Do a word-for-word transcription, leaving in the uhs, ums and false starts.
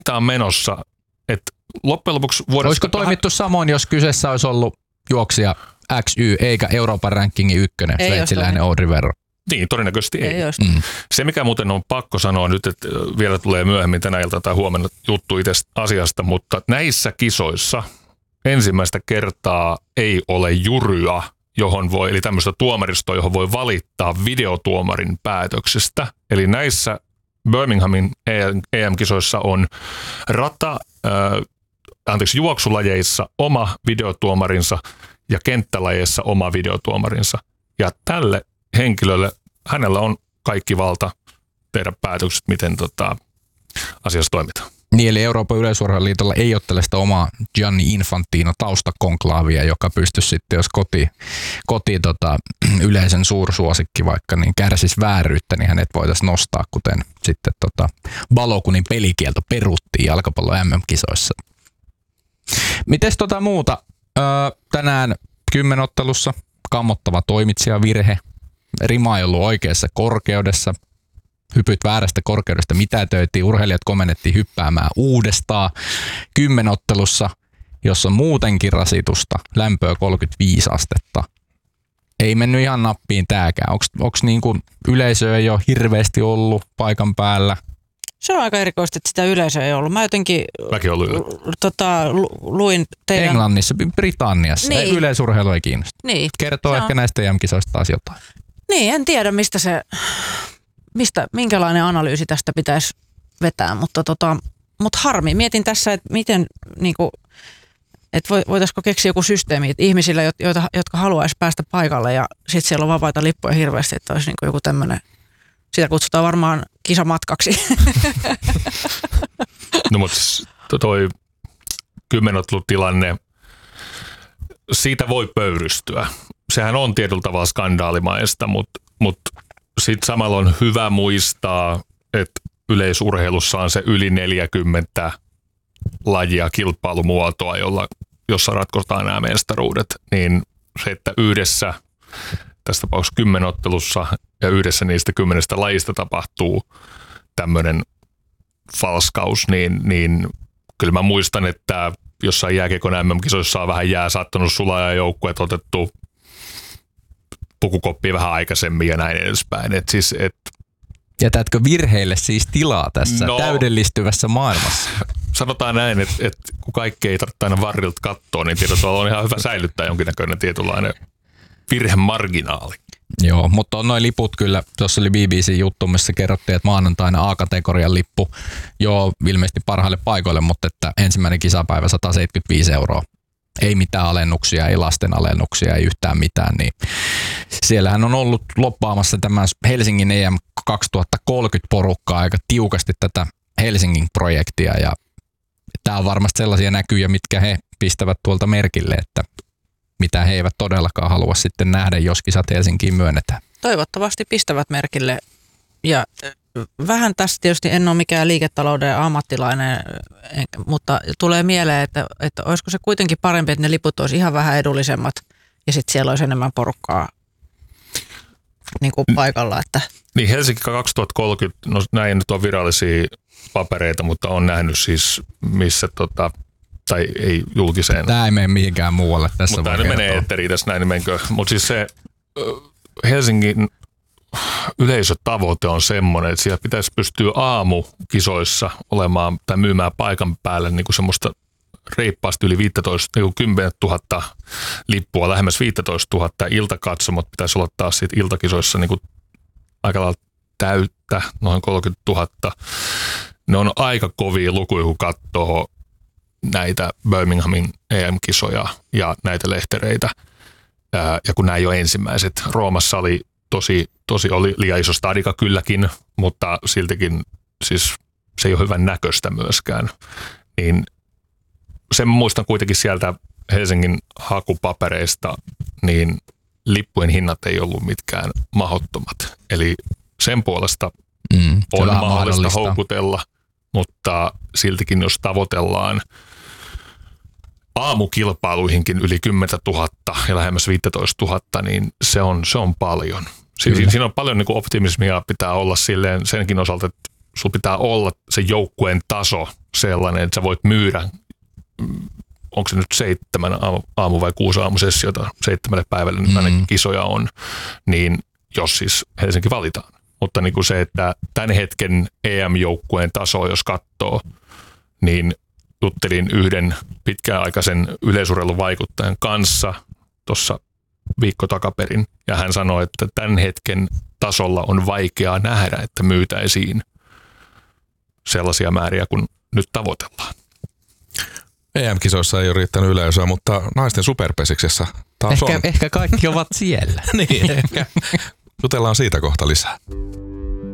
tämä on menossa. Että loppujen lopuksi vuodesta... Olisiko toimittu samoin, jos kyseessä olisi ollut juoksija X Y eikä Euroopan rankingin ykkönen, sveitsiläinen Audrey Verro? Niin, todennäköisesti ei. ei mm. Se, mikä muuten on pakko sanoa nyt, että vielä tulee myöhemmin tänä ilta tai huomenna juttu itse asiasta, mutta näissä kisoissa ensimmäistä kertaa ei ole juryä, johon voi, eli tämmöistä tuomaristoa, johon voi valittaa videotuomarin päätöksestä. Eli näissä Birminghamin E M-kisoissa on rata, äh, anteeksi, juoksulajeissa oma videotuomarinsa ja kenttälajeissa oma videotuomarinsa. Ja tälle henkilölle, hänellä on kaikki valta tehdä päätökset, miten tota, asiassa toimitaan. Niin, eli Euroopan yleisurheiluliitolla ei ole tällaista omaa Gianni Infantino taustakonklaavia, joka pystyisi sitten, jos koti, koti tota, yleisen suursuosikki vaikka, niin kärsisi vääryyttä, niin hänet voitaisiin nostaa, kuten sitten tota, Balogunin pelikielto peruttiin jalkapallo M M-kisoissa. Mites tota muuta? Öö, tänään kymmenottelussa kammottava toimitsijavirhe. Rima ei ollut oikeassa korkeudessa. Hypyt väärästä korkeudesta mitätöitiin. Urheilijat komennettiin hyppäämään uudestaan. Kymmenottelussa, jossa on muutenkin rasitusta, lämpöä kolmekymmentäviisi astetta. Ei mennyt ihan nappiin tääkään. Onko niinku yleisöä ei ole hirveästi ollut paikan päällä? Se on aika erikoista, että sitä yleisöä ei ollut. Mä jotenkin tota, luin teidän... Englannissa, Britanniassa. Niin. Yleisurheilu ei kiinnosta. Niin. Kertoo ehkä näistä E M-kisoista taas jotain. Niin, en tiedä mistä se, mistä, minkälainen analyysi tästä pitäisi vetää, mutta tota, mut harmi. Mietin tässä, että miten, niinku, että voitaisiko keksiä joku systeemi että ihmisille, joita, jotka haluaisi päästä paikalle ja sitten siellä on vapaita lippuja hirveästi, että olisi niinku joku tämmöinen, sitä kutsutaan varmaan kisamatkaksi. No mutta toi kymmenottelutilanne, siitä voi pöyristyä. Sehän on tietyllä tavalla skandaalimaista, mutta, mutta sitten samalla on hyvä muistaa, että yleisurheilussa on se yli neljäkymmentä lajia kilpailumuotoa, jolla, jossa ratkotaan nämä mestaruudet. Niin se, että yhdessä, tässä tapauksessa kymmenottelussa ja yhdessä niistä kymmenestä lajista tapahtuu tämmöinen falskaus, niin, niin kyllä mä muistan, että jossain jääkiekon M M-kisoissa on vähän jää saattanut sulaa ja joukkueet otettu pukukoppia vähän aikaisemmin ja näin edespäin. Et siis, et jätätkö virheille siis tilaa tässä no, täydellistyvässä maailmassa? Sanotaan näin, että, että kun kaikki ei tarvitse aina varrilta katsoa, niin tietysti on ihan hyvä säilyttää jonkinnäköinen tietynlainen virhemarginaali. Joo, mutta on noin liput kyllä. Tuossa oli B B C-juttu, missä kerrottiin, että maanantaina A-kategorian lippu, joo, ilmeisesti parhaille paikoille, mutta että ensimmäinen kisapäivä sata seitsemänkymmentäviisi euroa. Ei mitään alennuksia, ei lasten alennuksia, ei yhtään mitään. Niin siellähän on ollut loppaamassa tämä Helsingin E M kaksituhattakolmekymmentä porukkaa aika tiukasti tätä Helsingin projektia. Ja tämä on varmasti sellaisia näkyjä, mitkä he pistävät tuolta merkille, että mitä he eivät todellakaan halua sitten nähdä, jos kisat Helsinkiin myönnetään. Toivottavasti pistävät merkille. Ja vähän tässä tietysti en ole mikään liiketalouden ammattilainen, mutta tulee mieleen, että, että olisiko se kuitenkin parempi, että ne liput olisi ihan vähän edullisemmat ja sitten siellä olisi enemmän porukkaa niin kuin paikalla. Että. Niin Helsinki kaksituhattakolmekymmentä, no näin nyt on virallisia papereita, mutta on nähnyt siis missä tota, tai ei julkiseen. Tämä ei mene mihinkään muualle tässä. Mutta tämä menee etteriin tässä näin, niin menkö. Mutta siis se Helsingin yleisötavoite on semmoinen, että siellä pitäisi pystyä aamukisoissa olemaan tai myymään paikan päälle niin kuin semmoista reippaasti yli viisitoista, niin kuin kymmenen tuhatta lippua, lähemmäs viisitoista tuhatta. Iltakatsomot pitäisi olla taas siitä iltakisoissa niin kuin aika lailla täyttä, noin kolmekymmentätuhatta. Ne on aika kovia lukuja, kun katsoo näitä Birminghamin E M-kisoja ja näitä lehtereitä. Ja kun nämä ei ole ensimmäiset. Roomassa oli tosi, tosi oli liian iso stadika kylläkin, mutta siltikin siis se ei ole hyvän näköistä myöskään. Niin sen muistan kuitenkin sieltä Helsingin hakupapereista, niin lippujen hinnat ei ollut mitkään mahdottomat. Eli sen puolesta mm, on mahdollista, mahdollista houkutella, mutta siltikin jos tavoitellaan aamukilpailuihinkin yli kymmentätuhatta ja lähemmäs viisitoistatuhatta, niin se on, se on paljon. Siinä, siinä on paljon niin kuin optimismia pitää olla silleen senkin osalta, että sulla pitää olla se joukkueen taso sellainen, että sä voit myydä, onko se nyt seitsemän aamu- vai kuusi aamusessiota, seitsemälle päivälle mm-hmm. ainakin kisoja on, niin jos siis Helsinki valitaan. Mutta niin kuin se, että tämän hetken E M-joukkueen taso, jos katsoo, niin juttelin yhden pitkäaikaisen yleisurheilun vaikuttajan kanssa tuossa viikko takaperin, ja hän sanoi, että tämän hetken tasolla on vaikeaa nähdä, että myytäisiin sellaisia määriä, kun nyt tavoitellaan. E M-kisoissa ei ole riittänyt yleisöä, mutta naisten superpesiksessä taas ehkä, on. Ehkä kaikki ovat siellä. Niin, ehkä. Jutellaan siitä kohta lisää.